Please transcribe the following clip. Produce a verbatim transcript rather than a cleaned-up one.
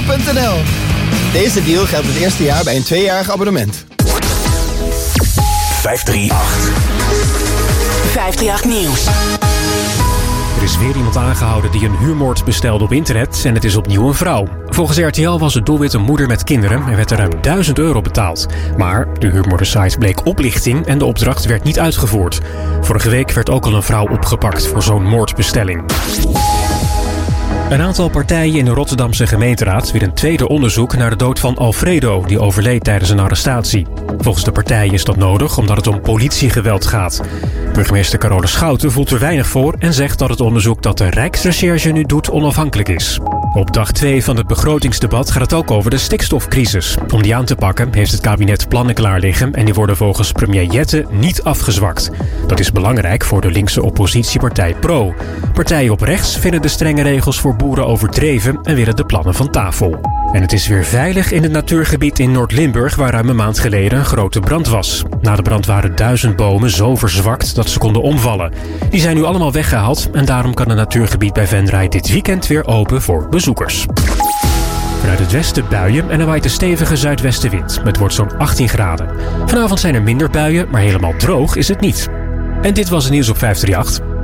punt n l. Deze deal geldt het eerste jaar bij een tweejarig abonnement. vijf drie acht. vijf drie acht Nieuws. Er is weer iemand aangehouden die een huurmoord bestelde op internet en het is opnieuw een vrouw. Volgens R T L was het doelwit een moeder met kinderen en werd er ruim duizend euro betaald. Maar de huurmoordersite bleek oplichting en de opdracht werd niet uitgevoerd. Vorige week werd ook al een vrouw opgepakt voor zo'n moordbestelling. Een aantal partijen in de Rotterdamse gemeenteraad wil een tweede onderzoek naar de dood van Alfredo, die overleed tijdens een arrestatie. Volgens de partijen is dat nodig omdat het om politiegeweld gaat. Burgemeester Carole Schouten voelt er weinig voor en zegt dat het onderzoek dat de Rijksrecherche nu doet onafhankelijk is. Op dag twee van het begrotingsdebat gaat het ook over de stikstofcrisis. Om die aan te pakken heeft het kabinet plannen klaar liggen en die worden volgens premier Jette niet afgezwakt. Dat is belangrijk voor de linkse oppositiepartij Pro. Partijen op rechts vinden de strenge regels voor boeren overdreven en willen de plannen van tafel. En het is weer veilig in het natuurgebied in Noord-Limburg waar ruim een maand geleden een grote brand was. Na de brand waren duizend bomen zo verzwakt dat ze konden omvallen. Die zijn nu allemaal weggehaald en daarom kan het natuurgebied bij Venray dit weekend weer open voor bezoekers. Vanuit het westen buien en er waait een stevige zuidwestenwind. Het wordt zo'n achttien graden. Vanavond zijn er minder buien, maar helemaal droog is het niet. En dit was het nieuws op vijf drie acht.